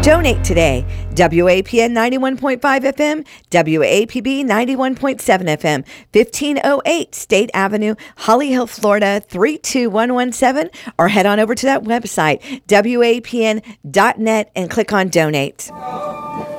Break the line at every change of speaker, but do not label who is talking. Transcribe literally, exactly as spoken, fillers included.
Donate today. W A P N ninety-one point five F M, W A P B ninety-one point seven F M, fifteen oh eight State Avenue, Holly Hill, Florida, three two one one seven, or head on over to that website, W A P N dot net, and click on Donate.